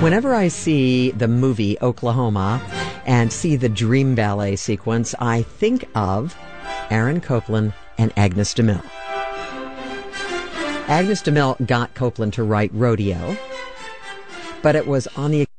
Whenever I see the movie Oklahoma and see the Dream Ballet sequence, I think of Aaron Copland and Agnes DeMille. Agnes DeMille got Copland to write Rodeo, but it was on the